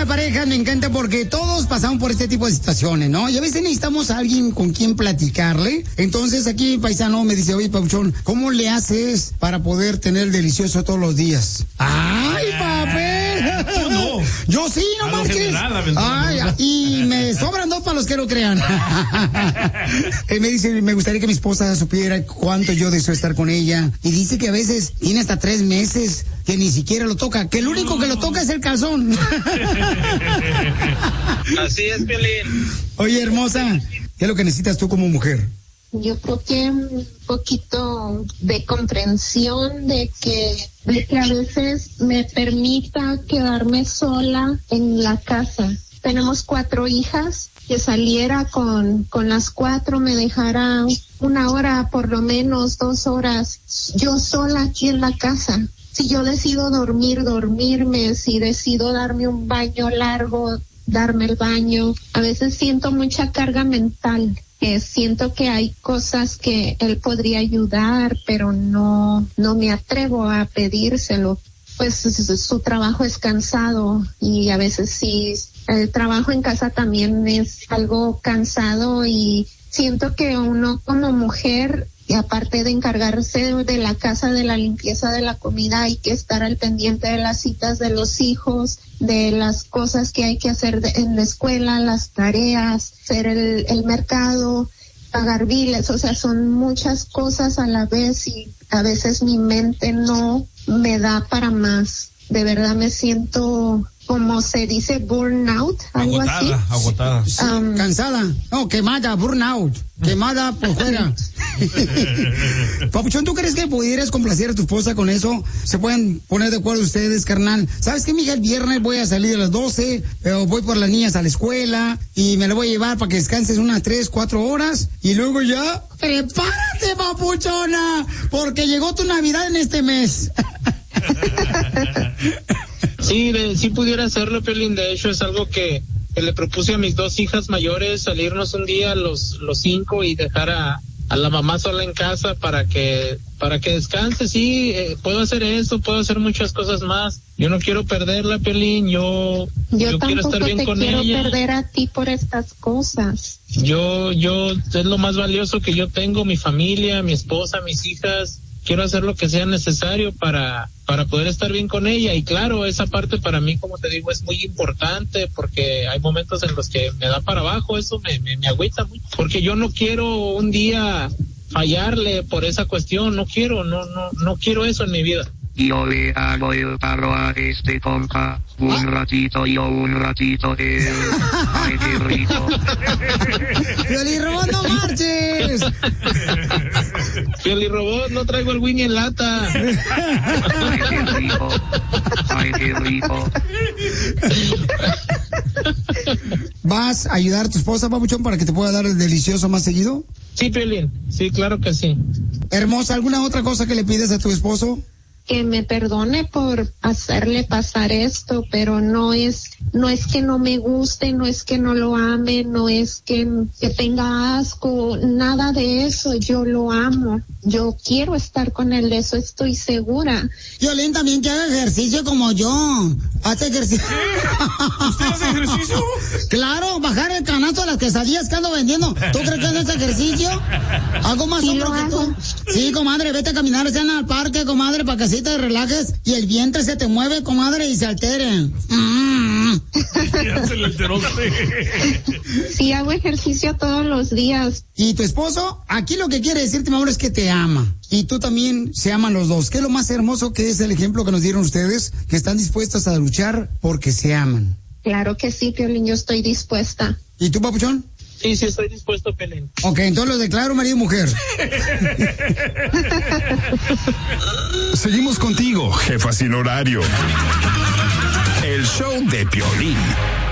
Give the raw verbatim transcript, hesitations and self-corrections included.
de parejas me encanta porque todos pasamos por este tipo de situaciones, ¿no? Y a veces necesitamos a alguien con quien platicarle. Entonces aquí paisano me dice, oye, Papuchón, ¿cómo le haces para poder tener delicioso todos los días? ¡Ay, papel! Tú no. Yo sí, no marches. Ay, y me sobran dos para los que lo crean. Él me dice, me gustaría que mi esposa supiera cuánto yo deseo estar con ella. Y dice que a veces tiene hasta tres meses que ni siquiera lo toca, que el único que lo toca es el calzón. Así es, Piolín. Oye, hermosa, ¿qué es lo que necesitas tú como mujer? Yo creo que un poquito de comprensión de que, de que a veces me permita quedarme sola en la casa. Tenemos cuatro hijas, que saliera con, con las cuatro, me dejara una hora, por lo menos dos horas, yo sola aquí en la casa. Si yo decido dormir, dormirme, si decido darme un baño largo, darme el baño. A veces siento mucha carga mental. Eh, siento que hay cosas que él podría ayudar, pero no, no me atrevo a pedírselo. Pues su, su trabajo es cansado y a veces sí, el trabajo en casa también es algo cansado y siento que uno como mujer, y aparte de encargarse de la casa, de la limpieza, de la comida, hay que estar al pendiente de las citas de los hijos, de las cosas que hay que hacer de, en la escuela, las tareas, hacer el, el mercado, pagar biles, o sea, son muchas cosas a la vez y a veces mi mente no me da para más. De verdad me siento, como se dice, burnout, algo agotada, así. Agotada, agotada. Um, cansada. No, quemada, burnout. Quemada por fuera. Papuchón, ¿tú crees que pudieras complacer a tu esposa con eso? ¿Se pueden poner de acuerdo ustedes, carnal? ¿Sabes qué, mija? El viernes voy a salir a las doce, pero voy por las niñas a la escuela y me la voy a llevar para que descanses unas tres, cuatro horas y luego ya, prepárate, papuchona, porque llegó tu Navidad en este mes. Sí, de, sí pudiera hacerlo, Piolín. De hecho, es algo que, que le propuse a mis dos hijas mayores, salirnos un día los los cinco y dejar a, a la mamá sola en casa para que para que descanse. Sí, eh, puedo hacer eso, puedo hacer muchas cosas más. Yo no quiero perderla, Piolín. Yo, yo, yo quiero estar bien con ella. Yo tampoco te quiero perder a ti por estas cosas. Yo, yo, es lo más valioso que yo tengo, mi familia, mi esposa, mis hijas. Quiero hacer lo que sea necesario para para poder estar bien con ella y claro, esa parte para mí, como te digo, es muy importante porque hay momentos en los que me da para abajo, eso me, me, me agüita mucho, porque yo no quiero un día fallarle por esa cuestión, no quiero, no, no, no quiero eso en mi vida. Yo le hago el paro a este compa, un ¿Ah? ratito yo, un ratito él. Ay, qué rico. ¡Piolirrobot, no marches! ¡Piolirrobot, no traigo el Winnie en lata! Ay, qué rico. Ay, qué rico. ¿Vas a ayudar a tu esposa, papuchón, para que te pueda dar el delicioso más seguido? Sí, Piolín, sí, claro que sí. Hermosa, ¿alguna otra cosa que le pides a tu esposo? Que me perdone por hacerle pasar esto, pero no es, no es que no me guste, no es que no lo ame, no es que, que tenga asco, nada de eso, yo lo amo, yo quiero estar con él, de eso estoy segura. Violín, también que haga ejercicio como yo, hace ejercicio. ¿Usted hace ejercicio? Claro, bajar el canasto de las quesadillas que ando vendiendo, ¿tú crees que es ejercicio? Hago más sí hombro que tú. Sí, comadre, vete a caminar, están al parque, comadre, para que te relajes y el vientre se te mueve, comadre, y se altere. Mm. Ya se le alteró usted. Sí, hago ejercicio todos los días. Y tu esposo, aquí lo que quiere decirte, mi amor, es que te ama. Y tú también se aman los dos. ¿Qué es lo más hermoso que es el ejemplo que nos dieron ustedes? Que están dispuestas a luchar porque se aman. Claro que sí, Piolín, yo estoy dispuesta. ¿Y tú, papuchón? Sí, sí, estoy dispuesto, Piolín. Ok, entonces lo declaro marido y mujer. Seguimos contigo, jefa sin horario. El show de Piolín.